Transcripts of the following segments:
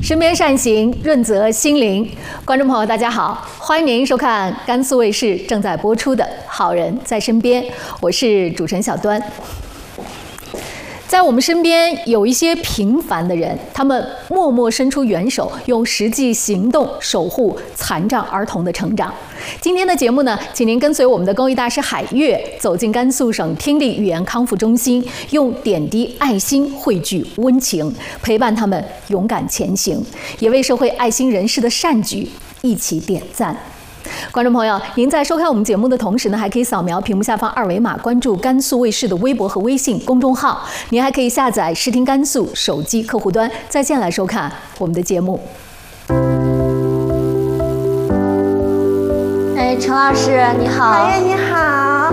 身边善行，润泽心灵。观众朋友，大家好，欢迎您收看甘肃卫视正在播出的《好人在身边》，我是主持人小端。在我们身边有一些平凡的人，他们默默伸出援手，用实际行动守护残障儿童的成长。今天的节目呢，请您跟随我们的公益大师海月走进甘肃省听力语言康复中心，用点滴爱心汇聚温情，陪伴他们勇敢前行，也为社会爱心人士的善举一起点赞。观众朋友，您在收看我们节目的同时呢，还可以扫描屏幕下方二维码，关注甘肃卫视的微博和微信公众号。您还可以下载视听甘肃手机客户端，在线来收看我们的节目。 哎，陈老师你好。 海月你好。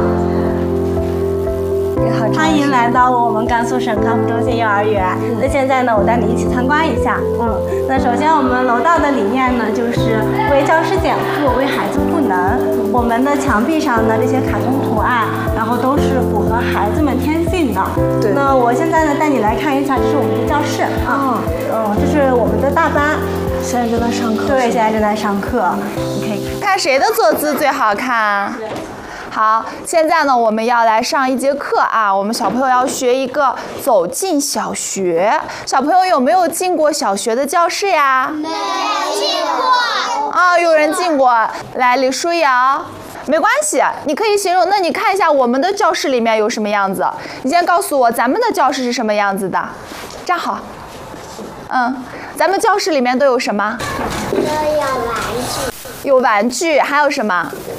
你好， 欢迎来到我们甘肃省康复中心幼儿园。那现在呢，我带你一起参观一下。那首先我们楼道的理念呢，就是为教师减负，为孩子赋能。我们的墙壁上的这些卡通图案，然后都是符合孩子们天性的。 对。 那我现在呢，带你来看一下，这是我们的教室啊。这是我们的大班。 现在正在上课。 对，现在正在上课。你可以看谁的坐姿最好看。好，现在呢，我们要来上一节课啊。我们小朋友要学一个走进小学。小朋友有没有进过小学的教室呀？ 没有进过。 啊，有人进过。来，李舒瑶。没关系，你可以形容。那你看一下我们的教室里面有什么样子？你先告诉我，咱们的教室是什么样子的？站好。咱们教室里面都有什么？ 都有玩具。 有玩具，还有什么？